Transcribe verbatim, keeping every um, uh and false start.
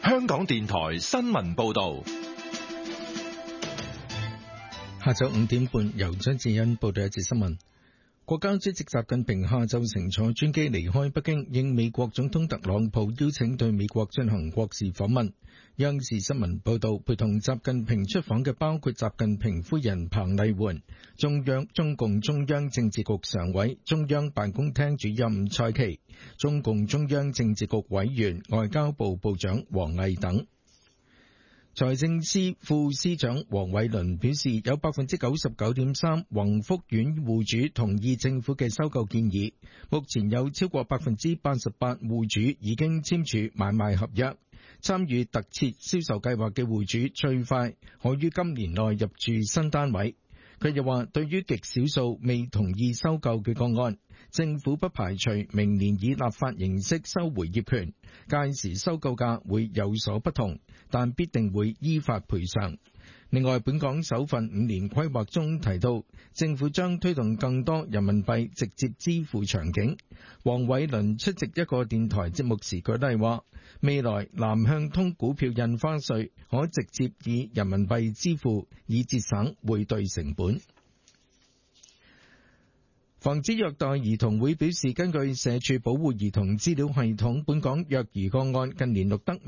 香港電台新聞報道。 下晝五點半，由張智恩報道一節新聞。國家主席習近平下晝乘坐專機離開北京，應美國總統特朗普邀請對美國進行國事訪問。央視新聞報道，陪同習近平出訪嘅包括習近平夫人彭麗媛、中央中共中央政治局常委、中央辦公廳主任蔡奇、中共中央政治局委員、外交部部長王毅等。財政司副司長黃偉綸表示，有百分之九十九點三宏福苑戶主同意政府嘅收購建議，目前有超過百分之八十八戶主已經簽署買賣合約，參與特設銷售計劃嘅戶主最快可於今年內入住新單位。佢又話，對於極少數未同意收購嘅個案，政府不排除明年以立法形式收回業權，屆時收購價會有所不同，但必定會依法賠償。另外，本港首份五年規劃中提到，政府將推動更多人民幣直接支付場景。黃偉綸出席一個電台節目時舉例話，未來南向通股票印花稅可直接以人民幣支付，以節省匯兌成本。防止虐待兒童會表示，根據社署保護兒童資料系統，本港虐兒個案近年錄得